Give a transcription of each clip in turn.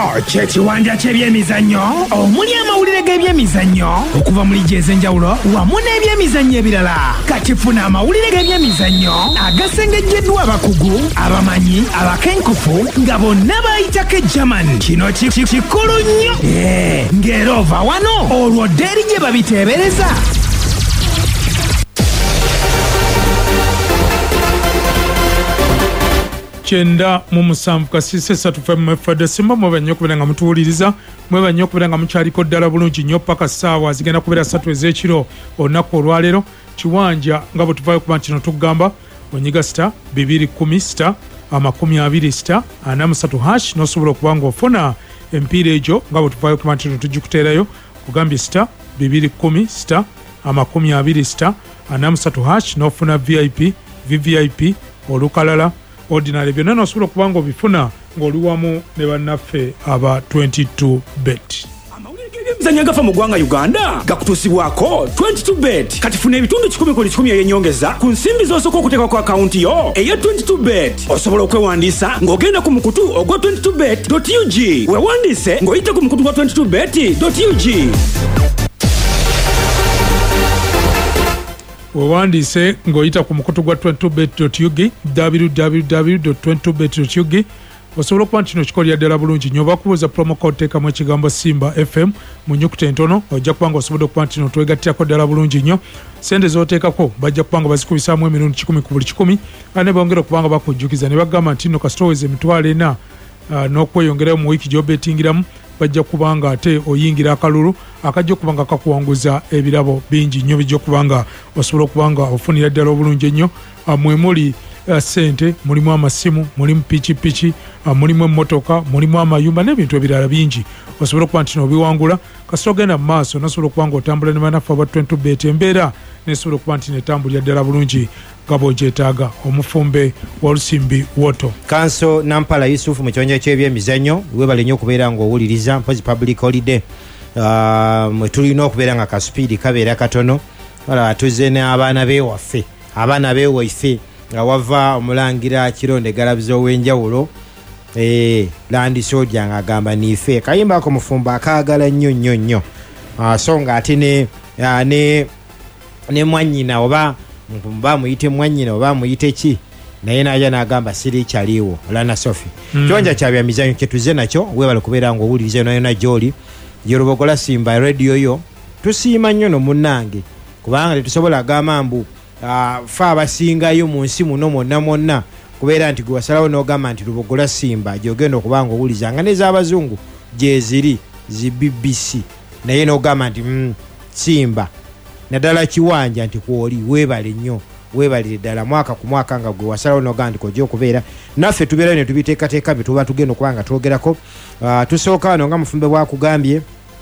Kyekiwanja ky'ebyemizannyo omuli amawulire g'ebyemizannyo okuva mu liigi ez'enjawulo wamu n'ebyemizannyo ebirala. Kati funa amawulire g'ebyemizannyo agasengejjeddwa abakugu, abamanyi, abakenkufu nga bonna bayitako German. Kino kikulu nnyo ng'era ova wano olwo ddeeri gye babiteebereza. Chenda mu musanvu kasise 3 FM simba mwe banyo kubera nga mutuwuliriza mwe banyo kubera nga muchaliko ddala bulungi nnyo paka saawa zigenda kubera 3 ez'ekiro olunaku olwaleero. Kiwanja nga bwe tuvaayo kuba kino tugamba onyiga star 210 star 20 star 43 n'osobola okuba ng'ofuna empiira egyo nga bwe tuvaayo kuba kino tugikuteerayo kugambye star 210 star 20 star 43 n'ofuna VIP VVIP olukalala ordinary byonna nosobola okuba nga obifuna ng'oli wamu ne bannaffe aba 22bet. Mzanya gafa mu ggwanga Uganda gakutuusibwako 22bet. Kati funa ebitundu 10 ku 10 eyennyongeza ku nsimbi z'osooka okuteeka ku akaawunti yo eya 22bet. Osobola okwewandiisa ng'ogenda ku mukutu ogwa 22bet.ug. Weewandiise ng'oyita ku mukutu gwa 22bet.ug. Weewandiise ng'oyita ku mukutu gwa 22bet.ug www.22bet.ug. osobola okuba nti kino kikolera ddala bulungi nnyo bakubuuza promo code teekamu ekigambo Simba FM mu nnyukuta entono ojja kuba nga osobola okuba nti kino twegattirako ddala bulungi nnyo. Sente z'oteekako bajja kuba nga bazikubisaamu emirundi 10 ku buli 10 ane bongera okuba nga bakujjukiza ne bagamba nti nno kasitoweza emitwalo 4 n'okweyongerayo mu wiiki gy'obetingiramu bajja kuba nga ate oyingira akalulu akajja okuba nga kakuwanguza ebirabo bingi nnyo bijja okuba nga osobola okuba nga ofunira ddala obulungi ennyo. Mwe muli sente, mulimu amasimu, mulimu pikipiki, mulimu emmotoka, mulimu amayumba n'ebintu ebirala bingi. Osobola okuba nti n'obiwangula kasita ogenda mu maaso n'osobola okuba nga otambula ne bannaffe aba 22bet embeera n'esobola okuba nti netambulira ddala bulungi nga bw'ogyetaaga. Omufumbe Walusimbi Woto Kanso Nampala Yusufu mu kiwanja ky'ebyemizannyo webale nnyo okubeera ng'owuliriza mpozi public holiday mwe tulina okubeera nga kasupidi kabeera katono tuzze n'abaana beewaffe abaana beewaffe nga wava omulangira Kironde Galabiza ow'enjawulo Landi Soja ng'agamba niife kayimba ako mufumba akaagala nnyo so nga ate ne mwannyina oba muyite mwannyina oba muyite ki naye naja n'agamba siri kyaliwo Lana Sophie. Kiwanja kya byamizannyo kye tuzze nakyo weebale kubeera ng'owuliriza yona gy'oli Yerubogola Simba radio yo tusiima nnyo no munnange kubanga tetusobola agamba mbu fe abasingayo mu nsi muno mwonna kubeera nti gwe wasalawo n'ogamba nti Lubogola Simba gy'ogenda okuba ng'owuliza nga n'ez'abazungu gye ziri zi BBC naye n'ogamba nti Simba naddala kiwanja nti kwoli weebale nnyo weebalire ddala mwaka ku mwaka nga gwe wasalawo n'ogamba nti kojja okubeera naffe tubeerayo ne tubiteekateeka bye tuba tugenda okuba nga twogerako. Tusooka wano nga mufumbe bwakugambye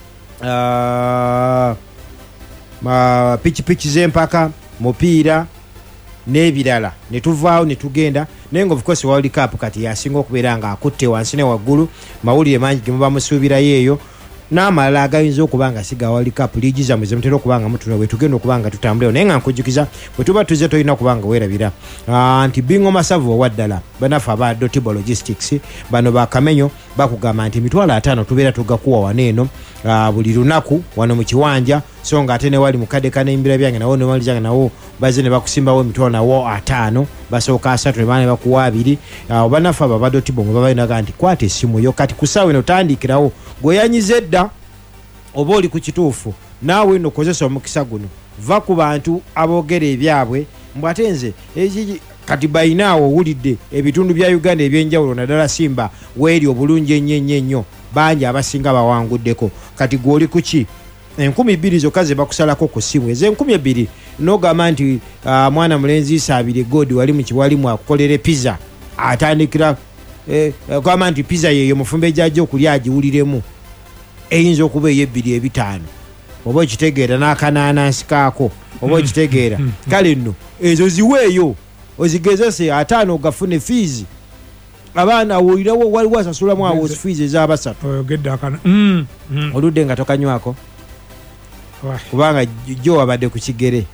pikipiki z'empaka mupiira n'ebirala ne tuvaawo ne tugenda naye nga of course World Cup kati yasinga okubeera nga akutte wansi ne waggulu mawulire mangi ge muba musuubirayo eyo n'amalala agayinza okuba nga siga World Cup liigi zammwe ze mutera okuba nga mutuno bwe tugenda okuba nga tutambuleo naye nga nkujjukiza bwe tuba tuzze tolina okuba nga weerabira nti Bingo Masavu owaddala banaffe aba Dotibo Logistics bano bakamenyo bakugamba nti $50 tubeera tugakuwa wano eno buli lunaku wano mu kiwanja so nga ate ne wali mu kadde kanembira byange nawo ne walizanga nawo bazze ne bakusimbawo emitwalo nawo 5 basooka 3 ne bane bakuwa 2 banaffe aba Dotibo ngo babalinaga nti kwata essimu yo kati kusaawe no tandikirawo gweyanyize dda oba oli ku kituufu naawe no kozesa omukisa guno va ku bantu aboogera ebyabwe mbw ate nze kati bayinaawo owulidde ebitundu bya Uganda ebyenjawulo naddala Simba weeri obulungi ennyo bangi abasinga bawanguddeko kati gw'oli ku ki 2,000 zokka ze bakusalako ku ssimu ezo 2,000 n'ogamba nti mwana mulenzi Saabire Godi walimu akukolera pizza atandikira kwama nti pizza yeyo mufumbe gyajja okulya agiwuliremu eyinza okuba ey'2,500 oba okitegeera n'akanaanansi kaako oba okitegeera kale nno ezo ziweeyo ozigezese 5 ogafune fees abaana awulirawo waliwo asasulamu awo fees ez'abasatu oyogedde akana oludde nga tokanywako kubanga jo wabadde ku kigere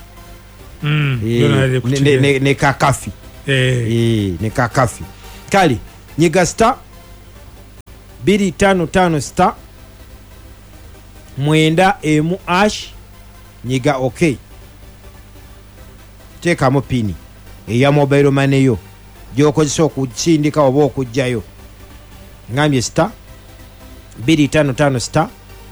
ne kakafi ne kakafi kale nyiga star 255 star 9 nyiga OK. Teekamu pini eya mobile money yo gyokozesa okutsindika oba okujjayo. Ngambye star 255 star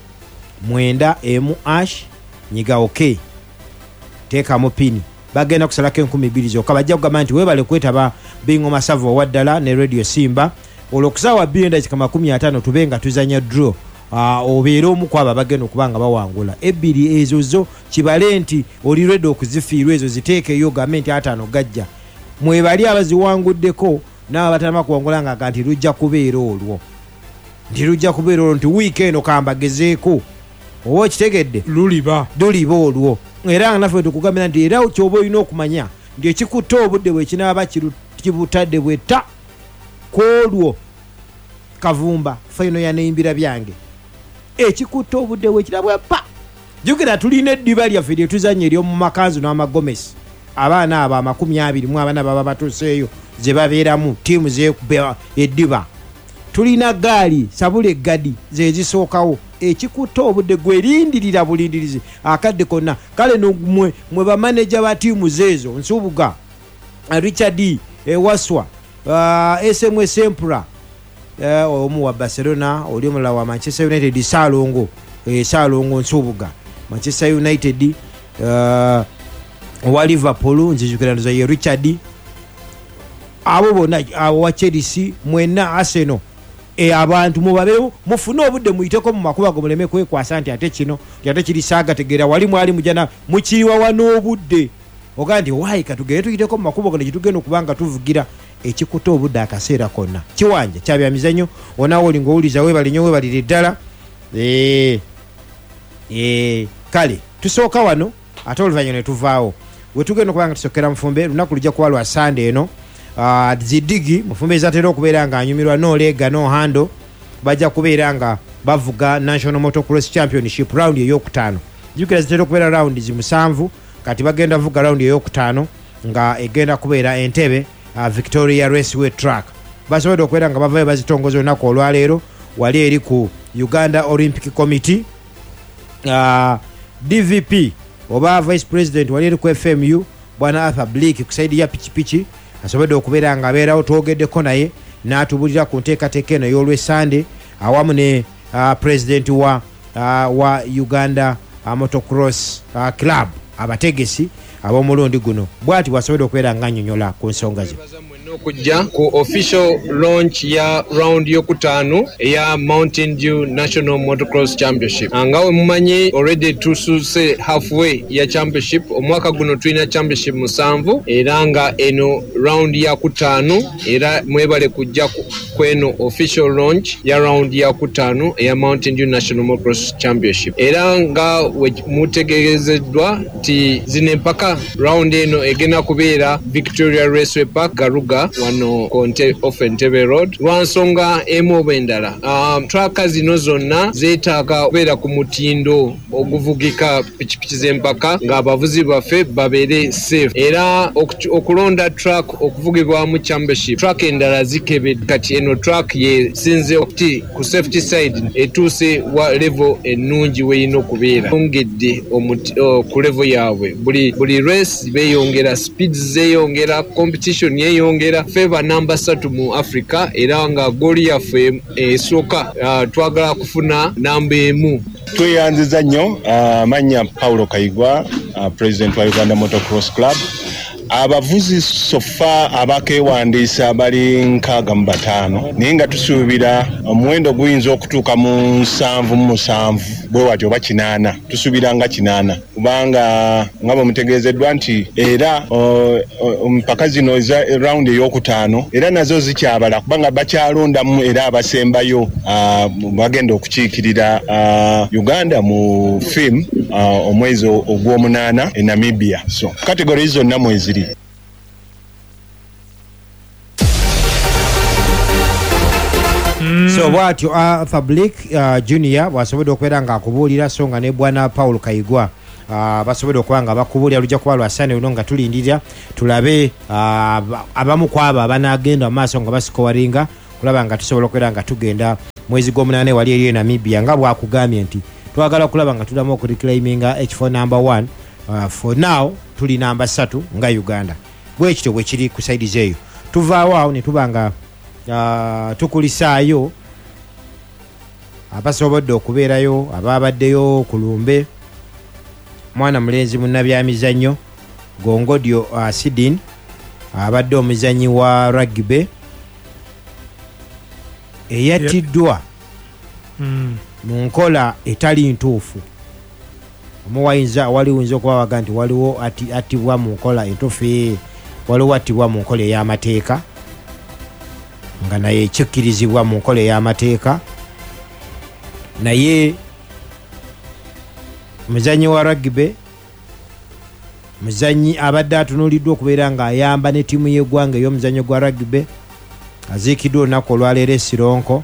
9 nyiga OK. Teekamu pini. Bagenda kusalako 2,000 zokka. Bajja kugamba nti weebale kwetaba Bingoma Savo owaddala ne Radio Simba. Olwokusaawa 2:50 tube nga tuzanya draw. Obeera omu ku abo bagenda okuba nga bawangula. Ebbiri ezo zo kibale nti oli ready okuzifiirwa ezo ziteekeyo gavumenti 5 gajja. Mwebali abaziwanguddeko n'abo batalama kuwangula nga nti lujja kubeera olwo. Nti wiiki eno kambagezeeko. Oba kitegedde luliba olwo. Era naffe tukugambira nti era kyoba olina okumanya nti ekikutta obudde bwe kinaaba kibutadde bwetta kwolwo Kavumba faino yaneyimbira byange. Ekikutta obudde bwe kirabwe pa. Jukira tulina eddiba lyaffe lye tuzanya ery'omu makanzu n'amagomesi. Abaana abo 20 mu abaana baba batuuseeyo ze babeeramu ttiimu zeekuba eddiba. Tulina gaali sabule gadi ze zisookawo. Ekikutta obudde gwerindirira bulindirizi akadde konna. Kale mwe bamaneja ba ttiimu zeezo Nsubuga, Richard Ewaswa, SMS Empura, omu wa Barcelona, oli omulala wa Manchester United Salongo Nsubuga, Manchester United, wa Liverpool nzijukira ndoza ye Richard, abo bonna wa Chelsea, mwenna Arsenal. Abantu mubabeewo mufune obudde muyiteko mu makuba go muleme kwekwasa nti ate kino ate kiri saaga tegeera wali mwali mujana mukiwa wano obudde ogandi wayi katugere tuyiteko mu makuba gano kitugenda okubanga tuvugira ekikuta obudde akaseera konna kiwanja kyabya mizanyo onawo olingo uliza webalinyo webalire ddala kale tusooka wano ate oluvannyuma ne tuvaawo wetugenda okubanga tusokera mufumbe lunaku lujja kuba lwa Sunday eno. Zidigi mufumbe zatera okubeera nga anyumirwa n'olega n'ohando bajja kubeera nga bavuga National Motocross Championship round ey'okutaano. Jukira zitera okubeera round zi7 kati bagenda vuga round ey'okutaano nga egenda kubeera Entebbe Victoria Raceway Track. Basobodde okubeera nga bavayo bazitongoza olunaku olwaleero wali eri ku Uganda Olympic Committee. DVP oba Vice President wali eri ku FMU Bwana Arthur Blake ku saidi ya pichipichi asobodde okubeera nga abeerawo twogeddeko naye n'atubulira ku nteekateeka eno y'olwesande awamu ne President wa Uganda Motocross Club abategesi ab'omulundi guno bw'ati bwasobodde okubeera nga annyonnyola ku nsonga ze. Okujja ku official launch ya round yokutaano eya Mountain Dew National Motocross Championship. Ngawe mumanyi already tususe halfway ya championship. Omwaka guno tulina championship 7 era nga eno round ya kutaano era mwebale kujja kweno official launch ya round ya kutaano eya Mountain Dew National Motocross Championship. Era nga mutegeezeddwa ti zine mpaka round eno egena kubeera Victoria Raceway Park Garuga wano Konte of Entebbe Road lwansonga emu oba endala. Traka zino zonna zeetaaga kubeera ku mutindo oguvugika pikipiki z'empaka ng'abavuzi baffe babeere safe era okulonda track okuvugibwamu championship track endala zikebedde kati eno track yesinze okuti ku safety side etuuse wa level ennungi weyina okubeera ongedde ku level yaabwe buli race beeyongera speeds zeeyongera competition yeeyongera feva namba 3 mu Africa era nga goali yaffe esooka twagala kufuna namba 1. Tweyanziza nnyo manya Paulo Kayigwa president wa Uganda Motocross Club. Abavuzi sofa abakewandiisa bali 65 naye nga tusuubira omuwendo guyinza okutuuka mu 7 bwe watyo oba 8 tusuubira nga 8 kubanga nga bwe mutegeezeddwa nti era mpaka zino eza round ey'okutaano era nazo zikyabala kubanga bakyalondamu era abasembayo bagenda okukiikirira Uganda mu film omwezi ogw'omunaana e Namibia. So kategori zonna mweziri. So bwatyo Arthur Blake Junior bwasobodde okubeera nga akubuulira so nga ne Bwana Paul Kayigwa basobodde okuba nga bakubuulira lujja kuba lwasane luno nga tulindirira tulabe abamu ku abo abanaagenda mu maaso nga basikowaringa kulaba nga tusobola okubeera nga tugenda mwezi gw'omunane wali eri Namibia nga bwakugambye nti twagala kulaba nga tulamu okureclaiminga H4 number 1 for now tuli namba 3 nga Uganda bwekityo bwe kiri ku side zeeyo tuvaawo awo ne tuba nga tukulisaayo abasobodde okubeerayo ababaddeyo ku lumbe mwana mulenzi munnabyamizannyo Gongodio Sidin abadde omuzannyi wa rugby eyatiddwa mu nkola etali ntuufu omuwayinza waliwinza okubawaga nti waliwo attibwa mu nkola entuufu waliwo attibwa mu nkola ey'amateeka nga naye ekikkirizibwa mu nkola ey'amateeka naye muzannyi wa rugby muzannyi abadde atunuuliddwa okubeera ng'ayamba ne ttiimu y'eggwanga ey'omuzannyo gwa rugby aziikiddwa olunaku olwaleero Sironko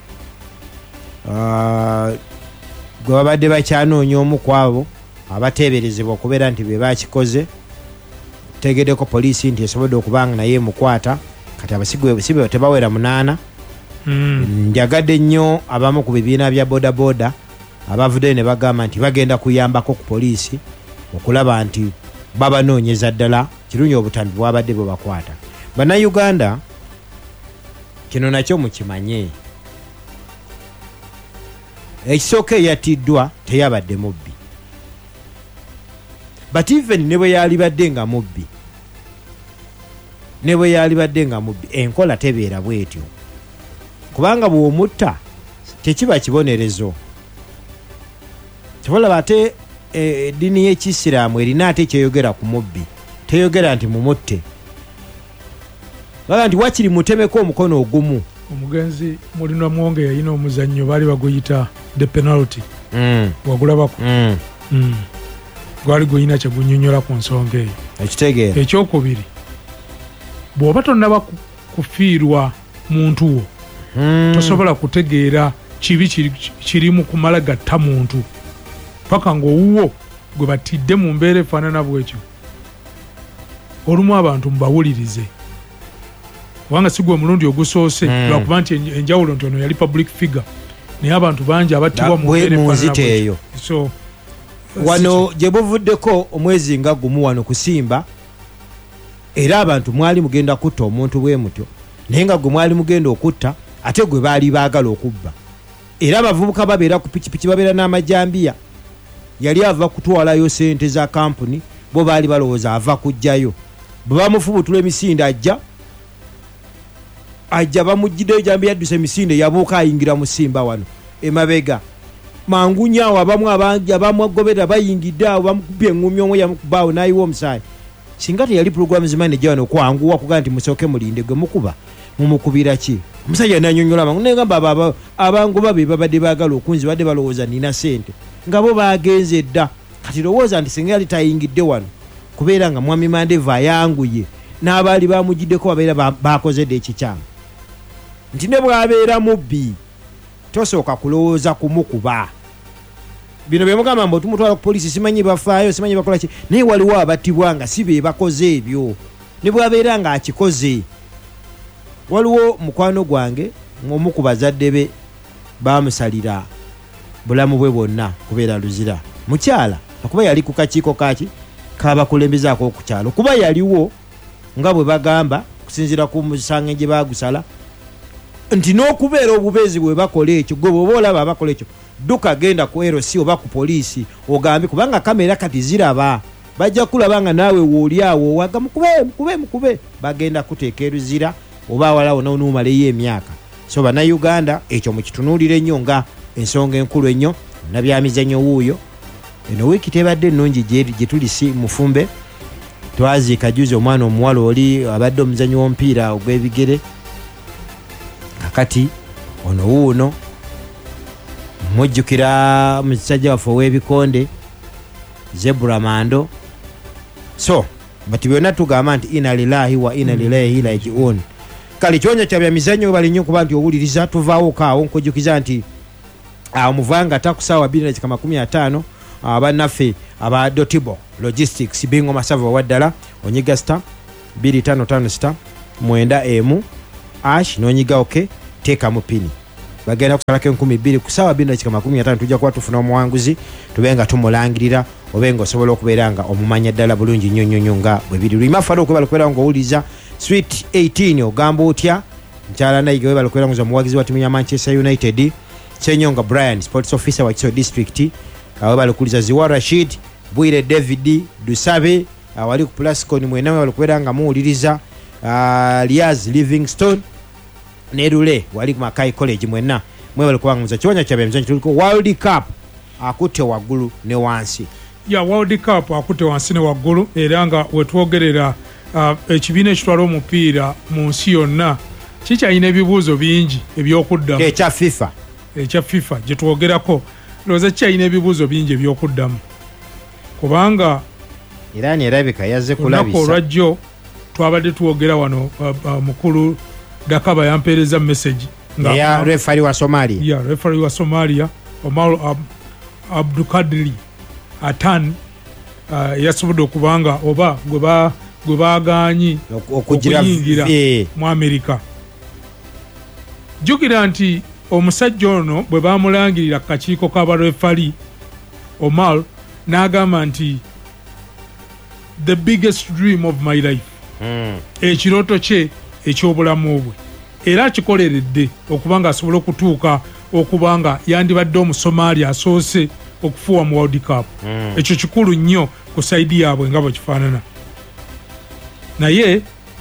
gwe babadde bakyanoonya omu ku abo abateeberezebwa okubeera nti be bakikoze tegeddeko poliisi nti esobodde okubanga naye mukwata kati abasibe tebawera 8 njagadde nnyo abamu ku bibiina bya bodaboda abavuddeyo ne bagamba nti bagenda kuyambako ku poliisi okulaba nti babanoonyeza ddala kirungi obutambi bwabadde bwe bakwata bannayuganda kino nakyo mukimanye ekisooka eyatiddwa teyabadde mubbi but even ne bwe yalibadde nga mubbi enkola tebeera bwetyo kubanga bw'omutta tekiba kibonerezo kibolaba ate eddiini y'ekisiraamu erina ate kyeyogera ku mubbi teyogera nti mumutte baga nti wakiri mutemeko omukono ogumu omugenzi mulina mwonge yalina omuzannyo baali baguyita the penalty wagulabako gwali guyina kyegunyonyola ku nsonga eyo ekitegeera ekyokubiri bw'oba tonnaba kufiirwa muntu wo tosobola kutegeera kibi kirimu kumala gatta muntu paka ng'owuwo gwe batidde mu mbeera efaanana bwekyo olumu abantu mubawulirize kubanga si gwe omulundi ogusoose lwakuba nti enjawulo nti ono yali public figure naye abantu bangi abattibwa mu mbeera efaanana eyo so wano gye buvuddeko omwezi nga gumu wano kusimba era abantu mwali mugenda kutta omuntu bwe mutyo naye nga gwe mwali mugenda okutta ate gwe baali baagala okubba era abavubuka babeera ku pikipiki babeera n'amajambiya yali ava kutwalayo sente za kampuni bo baali balowooza ava kujjayo bwe bamufubutula emisinde ajja bamugiddeyo jambiya yadduse emisinde yabuuka ayingira mu simba wano emabega mangu nyaawo abamu agobera bayingidde awo bamukubye eŋŋumi omwe yamukubaawo n'ayiwa omusaayi singa teyali programs manager wano kwanguwa kugaa nti musooke mulinde gwe mukuba mumukubira ki omusajja nanyonyola mangu negamba abanguba be babadde baagala okunzi badde balowooza nina sente nga bo bagenze dda kati lowooza nti singa yali tayingidde wano kubeera nga mwami Mandeva ayanguye n'abaali bamugiddeko babeera bakozedde ekikyamu nti ne bwabeera mubbi tosooka kulowooza kumukuba bino byemugamba mbu tumutwala ku poliisi simanyi bafaayo simanyi bakola ki naye waliwo abattibwa nga si be bakoze ebyo ne bwabeera nga akikoze waliwo mukwano gwange omu ku bazadde be bamusalira bulamu bwe bwonna kubeera luzira mukyala okuba yali ku kakiiko kaki kabakulembezaako ku kyalo kuba yaliwo nga bwe bagamba kusinziira ku musange gye bagusala nti n'okubeera obubeezi bwe bakola ekyo gwe bweoba olaba bakola ekyo dduka genda ku RC oba ku poliisi ogambe kubanga kamera kati ziraba bajja kulaba nga naawe wooli awo owaga mukube bagenda kuteeka eruzira oba awalawo n'onuumaleyo emyaka so bannayuganda ekyo mukitunuulire ennyo nga ensonga enkulu ennyo nabyamizannyo wuuyo eno wiiki tebadde ennungi gye tuli si mufumbe twaziika juzi omwana omuwala oli abadde omuzannyi w'omupiira ogw'ebigere kakati ono wuuno mujjukira musajja waffe ow'ebikonde Zebra Mando so bati byonna tugamba nti ina lillahi wa ina ilaihi raji'un kale kyonya kya byamizannyo bali nnyo kuba nti owuliriza tuvaawo kaawo nkujjukiza nti omuvanga takusaawa 2:15 bannaffe aba Dotibo Logistics bingo masava waddala onyiga star 2556 mwenda emu ash nonyiga oke teeka mu pini bagenda kusalako 2000 ku ssaawa 2:50 tujja kuba tufuna omuwanguzi tubenga tumulangirira obenga osobola okubeera nga omumanya ddala bulungi nnyo nga bwe biri lwima falo okwebala okubeera ng'owuliza Sweet 18 ogamba otya nkyala nayiga webala okubeera nga omuwagizi wa timu ya Manchester United Kyenyonga Brian sports officer wa Kiso district webala okuliza Ziwa Rashid Bwire David Dusabe wali ku Plascon mwena webala okubeera nga muwuliriza Liaz Livingstone Nerule wali ku Makai College mwena mwebale kubanguza kiwanya kya bemizanyo tuliko World Cup akutte waggulu ne wansi ya World Cup akutte wansi ne waggulu era nga wetwogerera ekibiina ekitwala omupiira mu nsi yonna kikyalina ebibuuzo bingi ebyokuddamu ekya FIFA gye twogerako lowooza kikyalina ebibuuzo bingi ebyokuddamu kubanga Iran erabika yazze kulabisa olwajjo twabadde twogera wano mukulu Dakaba yampeereza message ya referee wa Somalia Omar Abdulkadir Atan yasobodde okubanga oba gwe baganyi okuyingira mu Amerika. Jjukira nti omusajja ono bwe bamulangirira ku kakiiko k'abarefali Omar n'agamba nti the biggest dream of my life ekirooto kye ekyobulamu bwe era kikoleredde okubanga asobola okutuuka okubanga yandibadde omusomaali asoose okufuuwa mu World Cup ekyo kikulu nnyo ku saidi yaabwe nga bwe kifaanana naye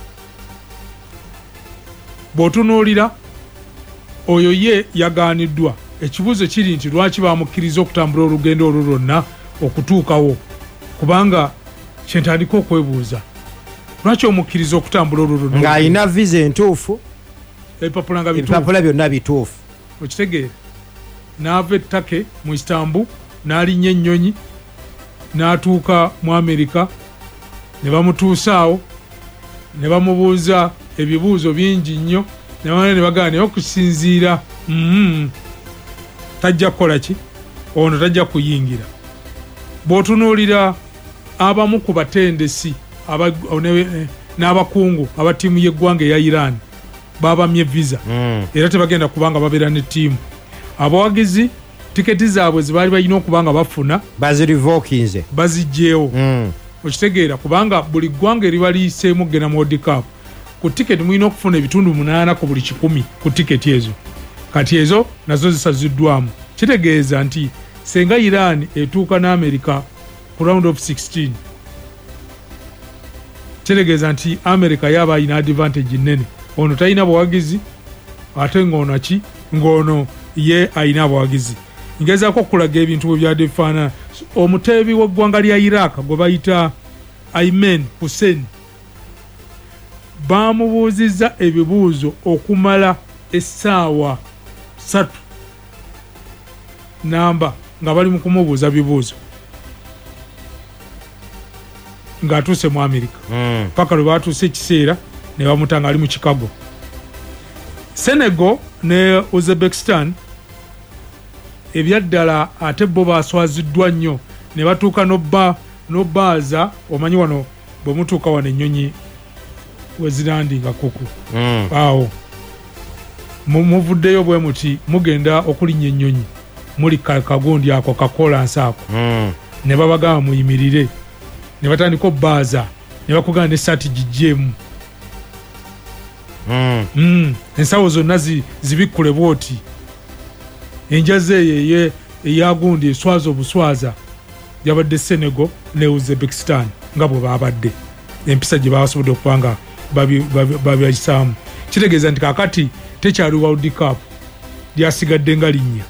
bw'otunuulira oyo ye yagaaniddwa ekibuuzo kiri nti lwaki bamukkiriza okutambula olugendo olwo lwonna okutuukawo kubanga kyentandika okwebuuza lwaki omukkiriza okutambula olwo lwonna ng'alina visa entuufu ebipapula byonna bituufu okitegeera n'ava ettake mu Istanbul n'alinnya ennyonyi n'atuuka mu Amerika ne bamutuusaawo ne bamubuuza ebibuuzo bingi nnyo ne bagamba naye okusinziira tajja kukola ki ono tajja kuyingira bw'otunuulira abamu ku batendesi n'abakungu aba ttiimu y'eggwanga eya Iran babamye visa era tebagenda kubanga babeera ne ttiimu abawagizi tiketi zaabwe zibaali balina okubanga bafuna bazigyeewo okitegeera kubanga buli ggwanga eriba liyiseemu okugenda mu World Cup ku tiketi mulina okufuna ebitundu 8 ku buli 100 ku tiketi ezo kati ezo nazo zisaziddwamu kitegeeza nti senga Iran etuuka n'Amerika ku round of 16 kitegeeza nti Amerika yaba alina advantage nnene ono talina bawagizi ate ng'ono ye alina abawagizi ngezaako okulaga ebintu bwe byadde bifaanana omuteebi w'eggwanga lya Iraq gwe bayita Ayman Hussein bamubuuzizza ebibuuzo okumala essaawa 3 namba nga bali mu kumubuuza bibuuzo ng'atuuse mu Amerika paka lwe batuuse ekiseera ne bamutanga ali mu Chicago. Senegal ne Uzbekistan ebyaddala ate bo baswaziddwa nnyo ne batuuka n'obbaaza omanyi wano bwe mutuuka wano ennyonyi wezilandinga kuku awo muvuddeyo bwe muti mugenda okulinnya ennyonyi muli kagundi ako kakolansi ako ne babagamba muyimirire ne batandika obbaaza ne bakugamba n'essaati gijjeemu ensawo zonna zibikkule bwoti enjaze eyo eyagundi eswaza obuswaza yabadde Senegal ne Uzbekistan nga bwe babadde empisa gye basobodde okuba nga babyayisaamu kitegeeza nti kakati tekyali World Cup lyasigadde nga linnya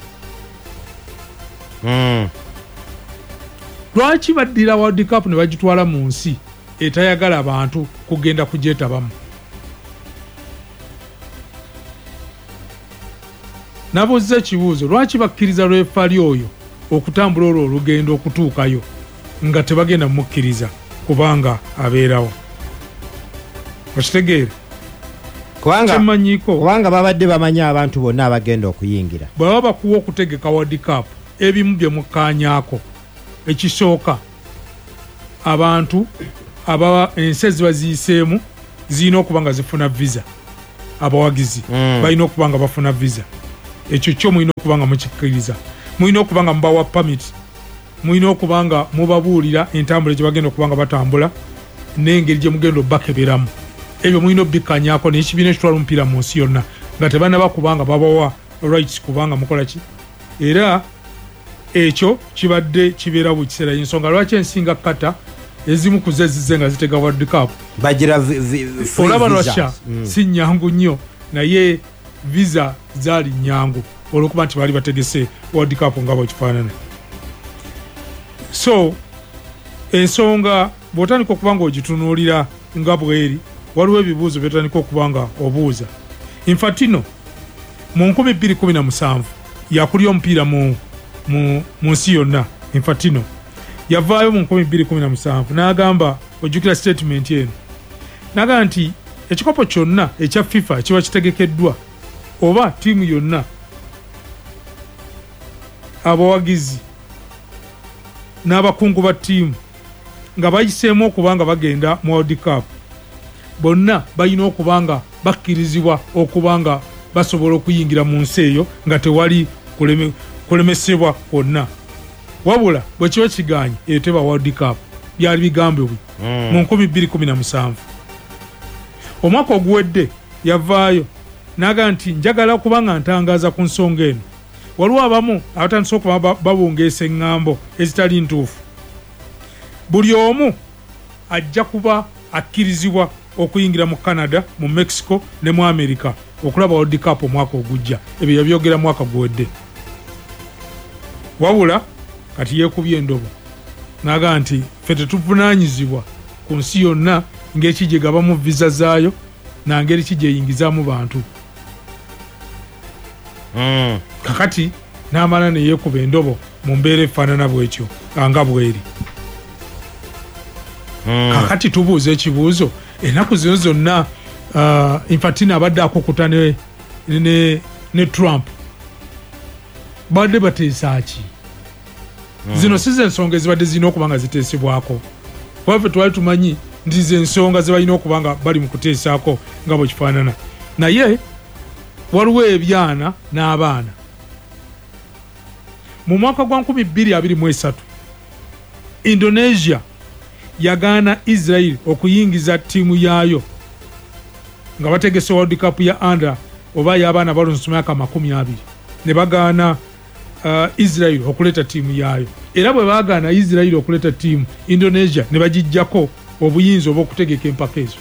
lwaki baddira World Cup ne bagitwala mu nsi etayagala abantu kugenda kugyetabamu nabuuza ekibuuzo lwaki bakkiriza lwefali oyo okutambula olwo olugendo okutuukayo nga tebagenda mukkiriza kubanga abeerawo okitegeere kubanga babadde bamanyi abantu bonna abagenda okuyingira bwaba bakuwa okutegeka World Cup ebimu bye mukkaanyaako ekisooka abantu ensi eziba ziyiseemu zirina okuba nga zifuna visa abawagizi balina okuba nga bafuna visa ekyo kyo mulina okuba nga mukikkiriza, mulina okuba nga mubawa permit, mulina okuba nga mubabuulira entambula gye bagenda okuba nga batambula n'engeri gye mugenda obbakeberamu. Ebyo mulina obbikkanyaako n'ekibiina ekitwala omupiira mu nsi yonna nga tebanaba kubanga babawa rights kubanga mukola ki. Era ekyo kibadde kibeera buli kiseera. Ensonga lwaki ensinga kata ezimu ku ze zizze nga zitega World Cup bagira olaba Russia si nnyangu nnyo naye visa zaali nnyangu olwokuba nti baali bategese World Cup nga bwekifaanana. So ensonga bw'otandika okuba nga ogitunuulira nga bweri waliwo ebibuuzo byotandika okuba nga obuuza. Infantino mu 2017 yakulya omupiira mu nsi yonna. Infantino yavaayo mu 2017 n'agamba, ojjukira statement eno, n'agamba nti ekikopo kyonna ekya FIFA kiba kitegekeddwa oba ttiimu yonna abawagizi n'abakungu ba ttiimu nga bayiseemu okuba nga bagenda mu World Cup, bonna balina okuba nga bakkirizibwa okuba nga basobola okuyingira mu nsi eyo nga tewali kulemesebwa kwonna. Wabula bwe kiba kiganye eyo teba World Cup. Byali bigambibwe mu 2017. Omwaka oguwedde yavaayo n'agamba nti njagala okuba nga ntangaza ku nsonga eno. Waliwo abamu abatandise okuba babungeesa eŋŋambo ezitali ntuufu. Buli omu ajja kuba akkirizibwa okuyingira mu Canada, mu Mexico ne mu America okulaba World Cup omwaka ogujja. Ebyo yabyogera mwaka guwedde. Wabula kati yeekubye endobo n'agamba nti ffe tetuvunaanyizibwa ku nsi yonna ng'eki gye gabamu visa zaayo nangeri ki gyeyingizaamu bantu. Kakati n'amala ne yeekuba endobo mu mbeera efaanana bw'etyo nga bweri. Kakati tubuuza ekibuuzo, ennaku zino zonna Infantino abadde akukuta ne Trump badde bateesa ki? Zino si z'ensonga ezibadde zirina okuba nga ziteesebwako. Waffe twali tumanyi nti z'ensonga ze balina okuba nga bali mu kuteesaako nga bwe kifaanana. Naye waliwo ebyana n'abaana. Mu mwaka gwa 2023 Indonesia yagaana Israel okuyingiza ttiimu yaayo nga bategese World Cup ya under oba y'abaana balonze myaka 20 ne bagaana Israel okuleta ttiimu yaayo. Era bwe baagaana Israel okuleta ttiimu, Indonesia ne bagijjako obuyinza obw'okutegeka empaka ezo.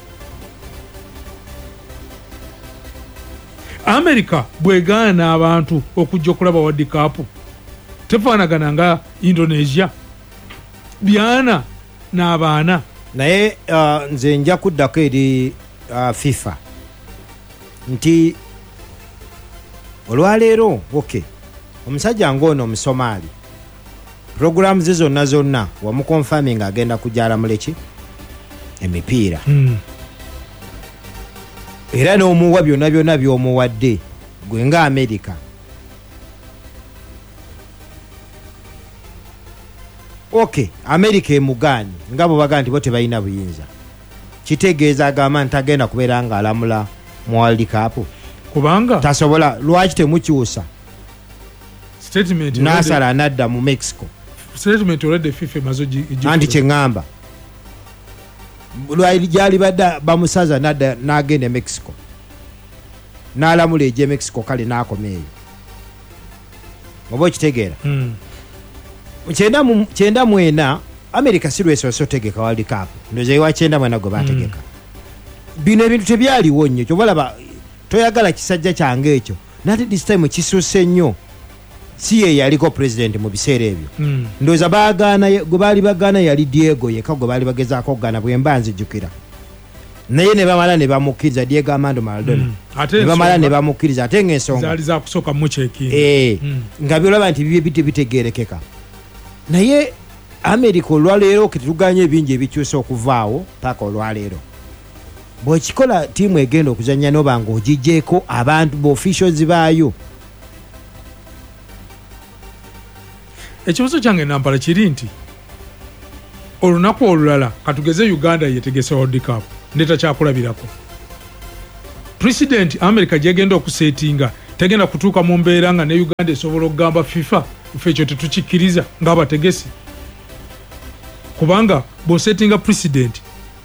America bwegaana abantu okujja okulaba World Cup tefaanagana nga Indonesia. Byana n'abaana. Naye nze nja kuddako eri FIFA nti olwaleero omusajja ng'ono Omusomaali programu ze zonna wamukonfirming agenda kujala muleki emipiira era n'omuwa byonna by'omuwadde gwe nga America. America emugaani nga bwe bagaa nti bo tebalina buyinza, kitegeeza agamba nti agenda kubeera nga alamula mu World Cup kubanga tasobola. Lwaki temukyusa statement nasala anadda mu Mexico? Statement already FIFA mazo anti kyeŋŋamba gyali badde bamusaza nadda n'agenda Mexico n'alamula ejje Mexico kale n'akoma eyo. Oba okitegeera? Kyenda mwena America si lwesoose otegeka World Cup, ndoza ewa kyenda mwena gwe bategeka. Bino ebintu tebyaliwo nnyo, kyobalaba toyagala kisajja kyange ekyo nati this time kisuuse nnyo. Si ye yaliko president mu biseera ebyo. Ndoza baagaana gwe baali bagaana yali Diego yeka gwe baali bagezaako okugaana bwe mba nzijjukira. Naye ne bamala ne bamukkiriza Diego Armando Maradona. Ne bamala ne bamukkiriza ate ng'ensonga zaali za kusooka mu kyeki. Nga byolaba nti bitegeerekeka. Naye America olwaleero ketuganye ebingi ebikyusa okuvaawo paka olwaleero. Bw'ekikola ttiimu egenda okuzannya noba ng'ogijjeeko abantu bo-officials baayo. Ekibuuzo kyange Nampala kiri nti olunaku olulala katugeze Uganda yetegese World Cup ndeta kyakulabirako. President America gyegenda okusetinga tegenda kutuuka mu mbeera nga ne Uganda esobola okugamba FIFA ffe ekyo tetukikkiriza ng'abategesi kubanga bw'osettinga president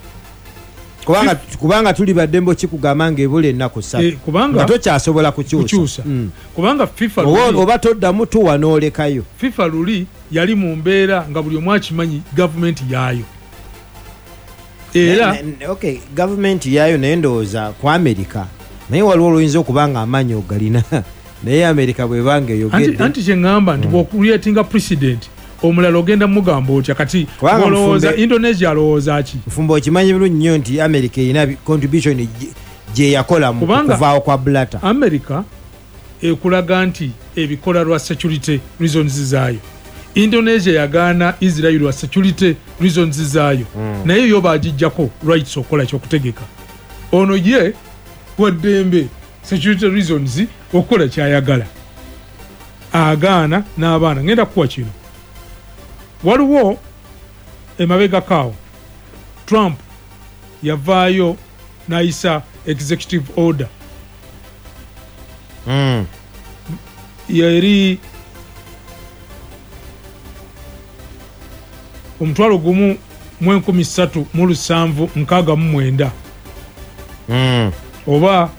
kubanga tuli baddembo kikugamba ng'ebula ennaku ssatu nga tokyasobola kukyusa kubanga FIFA oba toddamu tuwa n'olekayo FIFA luli yali mu mbeera nga buli omu akimanyi gavumenti yaayo era gavumenti yaayo naye ndowooza ku Amerika naye waliwo oluyinza okuba nga amaanyi ogalina naye Amerika bwebanga eyogedde anti kyeŋŋamba nti bw'okuliyetinga president omulala ogenda mugamba otya kati olowooza Indonesia alowooza ki nfumba okimanyi bulungi nnyo nti America erina contribution gye yakola mu kuvaawo kwa Blatter. America ekulaga nti ebikola lwa security reasons zaayo. Indonesia yagaana Israel lwa security reasons zaayo. Naye yo bagijjako rights okola kyokutegeka. Ono ye waddembe security reasons okola kyayagala. Agaana n'abaana ngenda kuwa kino. Waliwo emabega kaawo Trump yavaayo n'ayisa executive order yeri omutwalo gumu mu 13,769 oba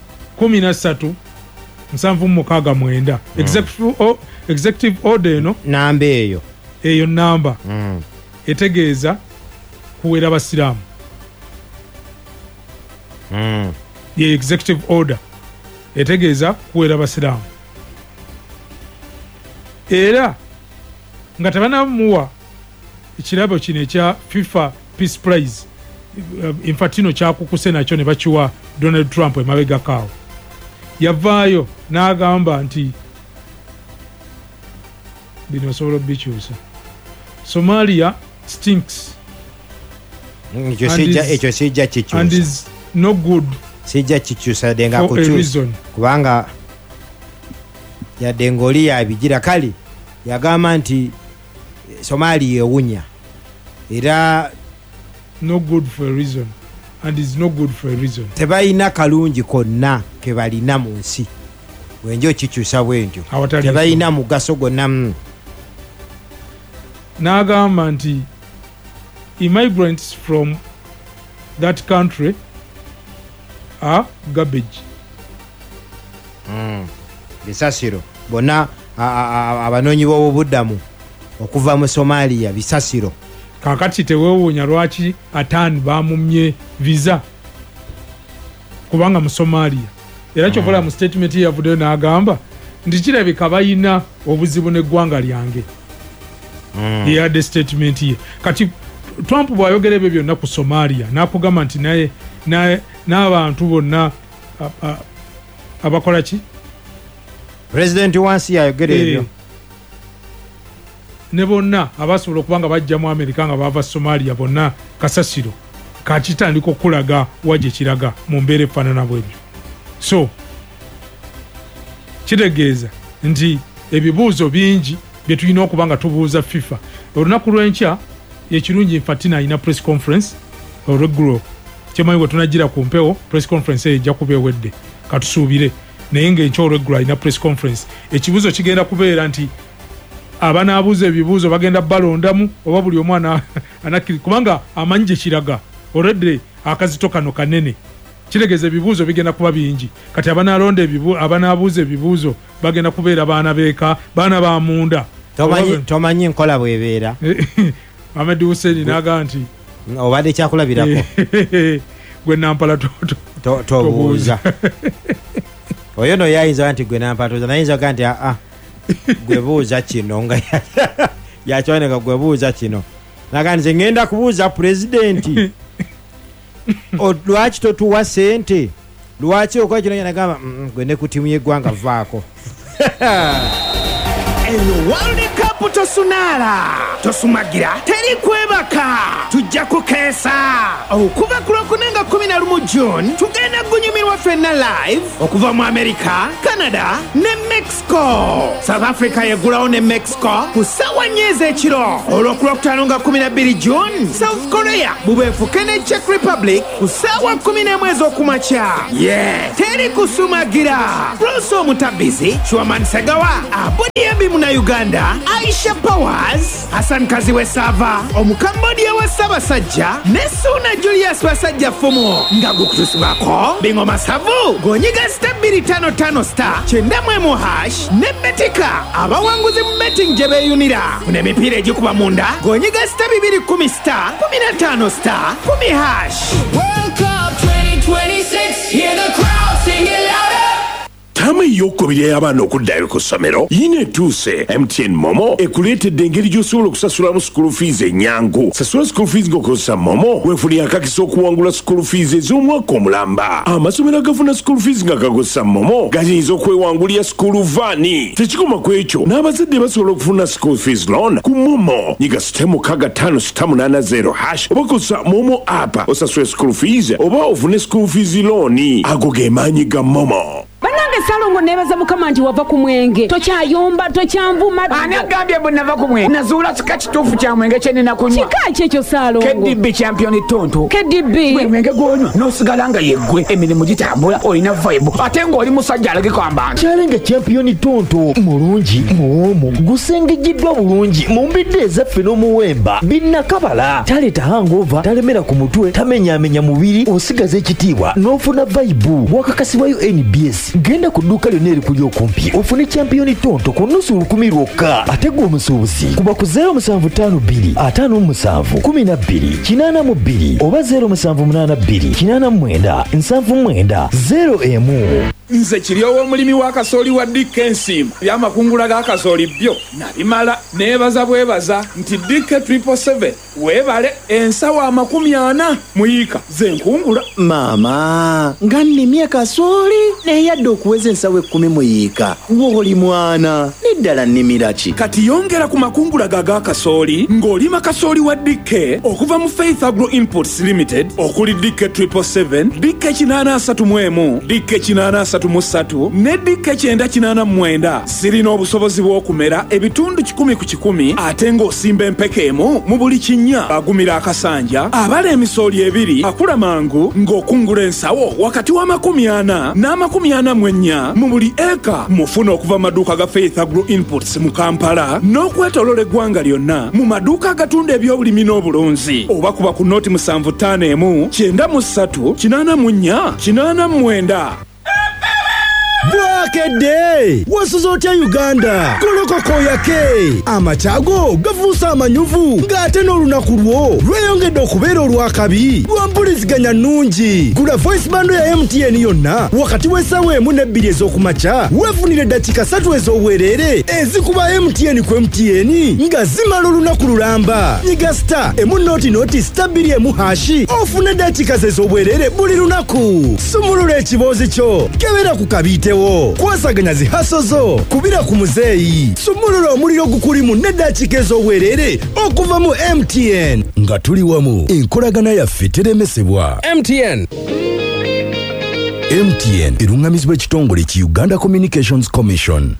13,769 executive order eno namba eyo namba etegeeza kuwera abasiraamu ye executive order etegeeza kuwera abasiraamu era nga tebanamuwa ekirabo kino ekya FIFA Peace Prize Infantino kyakukuse nakyo ne bakiwa Donald Trump emabega kaawo yavaayo n'agamba nti bino osobola bikyusa Somalia stinks ekyo sijja kikyusa and is no good sijja kikyusa denga kukyusa kubanga yadde ng'oli yabigira kale yagamba nti Somalia ewunya era no good for a reason and is no good for a reason tebalina kalungi konna ke balina mu nsi bwenjo kikyusa bwentyo tebalina mugaso gonna n'agamba nti immigrants from that country are garbage bisasiro bonna abanoonyi b'obubuddamu okuva mu Somalia bisasiro kakati teweewuunya lwaki Atani bamumye visa kubanga mu Somalia era kyokola mu statement yavuddeyo n'agamba nti kirabika bayina obuzibu n'eggwanga lyange yeyadde statement ye kati Trump bw'ayogera ebyo byonna ku Somalia n'akugamba nti naye n'abantu bonna abakola ki president wansi yayogera ebyo ne bonna abasobola okuba nga bajja mu Amerika nga bava Somalia bonna kasasiro kakitandika okulaga wajje kiraga mu mbeera efaanana bwebyo so kitegeeza nti ebibuuzo bingi bye tulina okuba nga tubuuza FIFA olunaku lw'enkya ekirungi Infantino alina press conference olweggulo kyemanyi bwe tunagira ku mpewo press conference eyo ejja kuba ewedde katusuubire naye ng'enkya olweggulo alina press conference ekibuuzo kigenda kubeera nti abanaabuuza ebibuuzo bagenda balondamu oba buli omu anakiri kubanga amanyi gye kiraga already akazito kano kanene kitegeeza ebibuuzo bigenda kuba bingi kati abanaabuuza ebibuuzo bagenda kubeera baana beeka baana ba munda tomanyi nkola bwebeera Ahmed Hussein n'agamba nti obadde kyakulabirako gwe nampala tobuuza oyo no yayinza nti gwe nampala tobuuza nayinza ga nti gwe buuza kino nga yakiboneka gwe buuza kino naga nze ngenda kubuuza pulezidenti lwaki totuwa sente lwaki okola kino nagamba gwe ne ku ttiimu y'eggwanga vaako eyo World Cup tosunaala tosumagira teri kwebaka tujja kukeesa okuva ku Lwokuna nga 11 June tugenda kunyumirwa ffenna live okuva mu America, Canada ne Mexico. South Africa yeggulawo ne Mexico ku ssaawa 4 ez'ekiro. Olw'oku Lwokutaano nga 12 June South Korea bubeefuke ne Czech Republic ku ssaawa 11 ez'okumakya. Teri kusumagira. Bruce Omutabizi, Chwaman Segawa, Abudi mu na Uganda, Aisha Powers, Hassan Kaziwe Sava, Omukambodia wa Ssaabasajja ne Suna Julius Basajja Fumu nga gukutusibako Bingoma Savu gonyiga *255 star 91# ne Betika abawanguzi mu betting gye beeyunira funa emipiira egikuba munda gonyiga *210 star 15 star 10#. World Cup 2026, hear the crowd sing it louder. Tama ey'okubiri ey'abaana okuddayo ku ssomero yina etuuse. MTN Momo ekuleetedde engeri gy'osobola okusasulamu school fees ennyangu. Sasula school fees ng'okozesa Momo weefunira akakisa okuwangula school fees ez'omwaka omulamba. Amasomero agafuna school fees nga gakozesa Momo gayinza okwewangulira school vaani. Tekikoma ku ekyo n'abazadde basobola okufuna school fees loan ku Momo. Nyiga *6580# oba kozesa Momo app osasule school fees oba ofune school fees loan. Ago ge maanyi ga Momo. Banange Salongo nebaza mukama nti wava ku mwenge tokyayomba tokyanvuma. Ani agambye bwe nava ku mwenge nazuula kika kituufu kya mwenge kye nnina kunywa. Kika ki ekyo Salongo? KDB champion tonto. KDB gwe mwenge gwonywa n'osigala nga yeggwe emirimu gitambula olina vibe ate ng'oli musajja alageko amba nti Challenge champion tonto mulungi muwomu gusengejiddwa bulungi mu mbidde ezaffe n'omuwemba binnakabala taleeta hangover talemera ku mutwe tamenyaamenya mubiri osigaza ekitiibwa n'ofuna vibe wakakasibwayo NBS. Genda ku dduuka lyonna erikuli okumpi ofune champion tonto ku nnusu 10 lwokka ate gwe omusuubuzi kuba ku 0752 57 12 82 oba 0782 89 79 0 Nze kiri ow'omulimi wa kasooli wa Dick Ensimba byamakungula ga kasooli byo nabimala neebaza bwebaza nti Dick 777 weebale ensawa 40 muyiika ze nkungula. Mama nga nnimye kasooli neyadde okuweza ensawa 10 muyiika w'oli mwana neddala nnimira ki kati yongera ku makungula ga kasooli ng'olima kasooli wa Dick okuva mu Faith Agro Imports Limited okuli Dick 777 Dick 831 Dick 833 ne Dick 989 zirina obusobozi bw'okumera ebitundu 10 ku 10 ate ng'osimba empeke emu mu buli kinnya agumira akasanja abala emisooli ebiri akula mangu ng'okungula ensawo wakati wa 40 n'44 mu buli eka mufuna okuva maduuka ga Faith Agro Imports mu Kampala n'okwetolola eggwanga lyonna mu maduuka agatunda ebyobulimi n'obulunzi oba kuba ku nooti 751 93 84 89. Bwakedde wasuza otya Uganda kolokoko yake amacyago gafuusa amanyuvu ng'ate n'olunaku lwo lweyongedde okubeera olwakabi lwampuliziganya nnungi. Gula voice bando ya MTN yonna wakati w'essaawa 1 ne 2 ez'okumakya weefunire eddakiika 3 ez'obwereere ezikuba MTN ku MTN nga zimala olunaku lulamba. Nyiga *2 ofune eddakiika ez'obwereere buli lunaku. Sumulula ekiboozi kyo kebera ku kabiite kwasaganya zihaso zo kubira ku muzeeyi sumulula omuliro gukulimu n'eddakiika ez'obwereere okuva mu MTN nga tuli wamu enkolagana yaffe teremesebwa. MTN eruŋŋamizibwa ekitongole ki Uganda Communications Commission.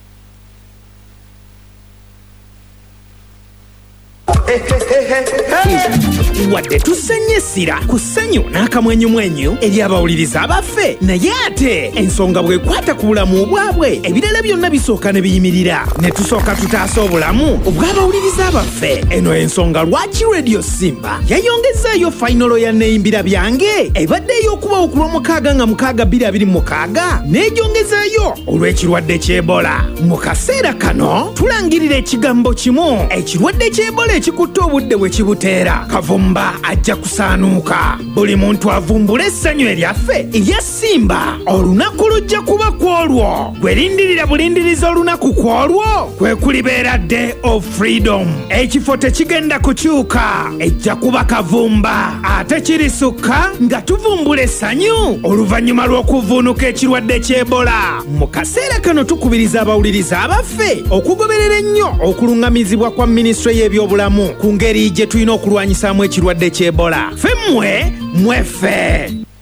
wadde tusenye essira ku ssenyu n'akamwenyumwenyu eri abawuliriza abaffe naye ate ensonga bwekwata ku bulamu obwabwe ebirala byonna bisooka ne biyimirira ne tusooka tutaasa obulamu obw'abawuliriza abaffe. Eno ensonga lwaki Radio Simba yayongezaayo fayinolo ya neeyimbira byange ebadde ey'okubawo ku lw'omukaaga nga 6/26 n'egyongezaayo olw'ekirwadde ky'Ebola. Mu kaseera kano tulangirira ekigambo kimu ekirwadde ky'Ebola ekikutte obudde bwe kibuteera kavumba ajja kusaanuuka. Buli muntu avumbula essanyu eryaffe erya Simba. Olunaku lujja kuba kwolwo. Gwe lindirira bulindiriza olunaku kwolwo kwe kulibeera Day of Freedom. Ekifo tekigenda kukyuka, ejja kuba kavumba ate kirisukka nga tuvumbula essanyu oluvannyuma lw'okuvuunuka ekirwadde ky'Ebola. Mu kaseera kano tukubiriza abawuliriza abaffe okugoberera ennyo okuluŋŋamizibwa kwa minisitule y'ebyobulamu ku ngeri gye tulina okulwanyisaamu ekirwadde ky'Ebola. Femmwe mweffe.